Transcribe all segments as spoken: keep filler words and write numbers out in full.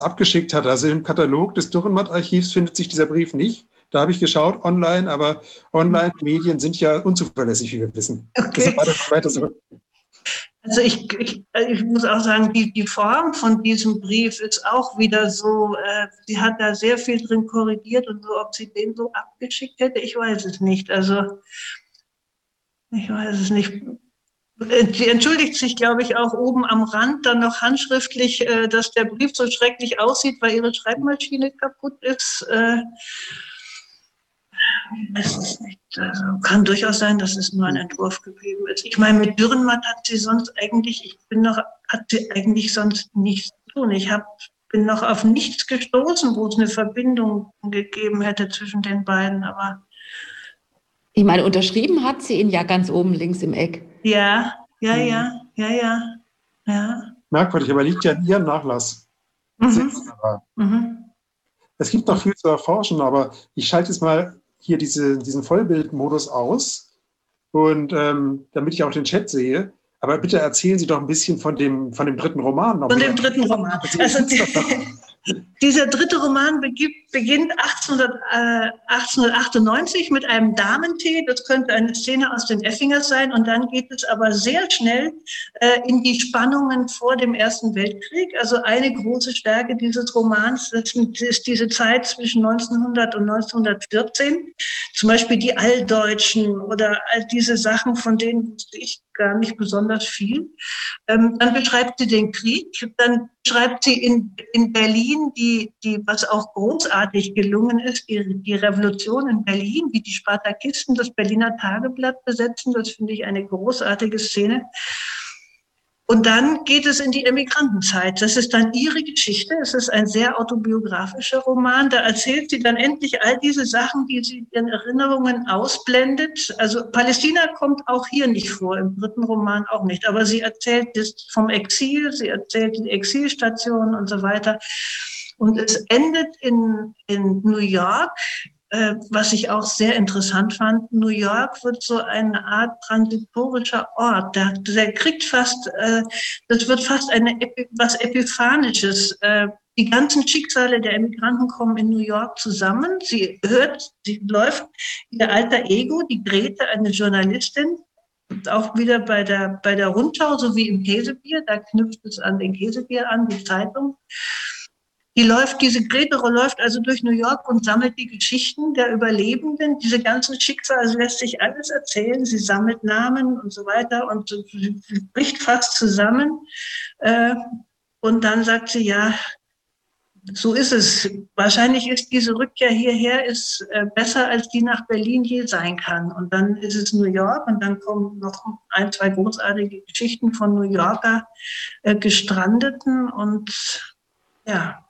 abgeschickt hat. Also im Katalog des Dürrenmatt-Archivs findet sich dieser Brief nicht. Da habe ich geschaut, online, aber Online-Medien sind ja unzuverlässig, wie wir wissen. Okay. Deshalb war das weiter so. Also ich, ich, ich muss auch sagen, die, die Form von diesem Brief ist auch wieder so, äh, sie hat da sehr viel drin korrigiert und so, ob sie den so abgeschickt hätte, ich weiß es nicht. Also ich weiß es nicht. Sie entschuldigt sich, glaube ich, auch oben am Rand dann noch handschriftlich, äh, dass der Brief so schrecklich aussieht, weil ihre Schreibmaschine kaputt ist. Äh, Es ist nicht, also kann durchaus sein, dass es nur ein Entwurf geblieben ist. Ich meine, mit Dürrenmatt hat sie sonst eigentlich, ich bin noch, hat sie eigentlich sonst nichts zu tun. Ich hab, bin noch auf nichts gestoßen, wo es eine Verbindung gegeben hätte zwischen den beiden, aber. Ich meine, unterschrieben hat sie ihn ja ganz oben links im Eck. Ja, ja, ja, ja, ja, ja. Merkwürdig, aber liegt ja in ihrem Nachlass. Mhm. Mhm. Es gibt noch viel zu erforschen, aber ich schalte jetzt mal hier diese, diesen Vollbildmodus aus, und ähm, damit ich auch den Chat sehe. Aber bitte erzählen Sie doch ein bisschen von dem, von dem dritten Roman. Von dem dritten Roman. Also die, dieser dritte Roman beginnt, beginnt achtzehnhundertachtundneunzig mit einem Damentee. Das könnte eine Szene aus den Effingers sein. Und dann geht es aber sehr schnell äh, in die Spannungen vor dem Ersten Weltkrieg. Also eine große Stärke dieses Romans, das ist diese Zeit zwischen neunzehnhundert und neunzehnhundertvierzehn. Zum Beispiel die Alldeutschen oder all diese Sachen, von denen wusste ich gar nicht besonders viel. Ähm, dann beschreibt sie den Krieg, dann schreibt sie in, in Berlin, die, die, was auch großartig gelungen ist, die, die Revolution in Berlin, wie die Spartakisten das Berliner Tageblatt besetzen. Das finde ich eine großartige Szene. Und dann geht es in die Emigrantenzeit. Das ist dann ihre Geschichte. Es ist ein sehr autobiografischer Roman. Da erzählt sie dann endlich all diese Sachen, die sie in Erinnerungen ausblendet. Also Palästina kommt auch hier nicht vor, im dritten Roman auch nicht. Aber sie erzählt das vom Exil, sie erzählt die Exilstation und so weiter. Und es endet in, in New York. Äh, was ich auch sehr interessant fand, New York wird so eine Art transitorischer Ort. Der, der kriegt fast, äh, das wird fast eine, was Epiphanisches. Äh, die ganzen Schicksale der Emigranten kommen in New York zusammen. Sie hört, sie läuft, ihr alter Ego, die Grete, eine Journalistin, auch wieder bei der, bei der Rundschau, so wie im Käsebier, da knüpft es an den Käsebier an, die Zeitung. Die läuft, diese Grete läuft also durch New York und sammelt die Geschichten der Überlebenden. Diese ganzen Schicksale, also lässt sich alles erzählen. Sie sammelt Namen und so weiter und sie bricht fast zusammen. Und dann sagt sie, ja, so ist es. Wahrscheinlich ist diese Rückkehr hierher ist besser, als die nach Berlin je sein kann. Und dann ist es New York und dann kommen noch ein, zwei großartige Geschichten von New Yorker Gestrandeten und ja.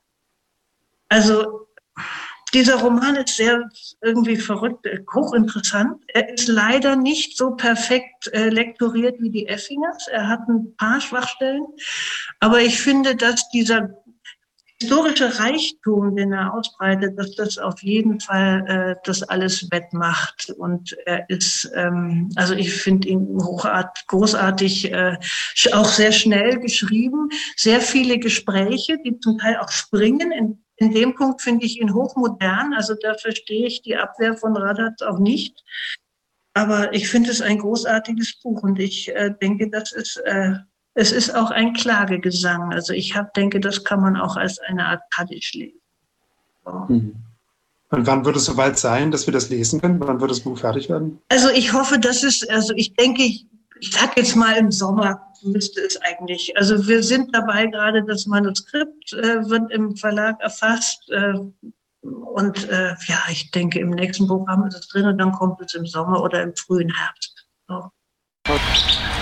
Also dieser Roman ist sehr irgendwie verrückt, hochinteressant. Er ist leider nicht so perfekt äh, lektoriert wie die Effingers. Er hat ein paar Schwachstellen. Aber ich finde, dass dieser historische Reichtum, den er ausbreitet, dass das auf jeden Fall äh, das alles wettmacht. Und er ist, ähm, also ich finde ihn hochart, großartig, äh, auch sehr schnell geschrieben. Sehr viele Gespräche, die zum Teil auch springen. In, in dem Punkt finde ich ihn hochmodern. Also da verstehe ich die Abwehr von Radatz auch nicht. Aber ich finde es ein großartiges Buch und ich äh, denke, das ist äh, es ist auch ein Klagegesang. Also ich hab, denke, das kann man auch als eine Art Kaddisch lesen. So. Mhm. Und wann wird es soweit sein, dass wir das lesen können? Wann wird das Buch fertig werden? Also ich hoffe, dass es, also ich denke, ich, ich sag jetzt mal im Sommer müsste es eigentlich. Also wir sind dabei gerade, das Manuskript äh, wird im Verlag erfasst. Äh, und äh, ja, ich denke, im nächsten Programm ist es drin und dann kommt es im Sommer oder im frühen Herbst. So.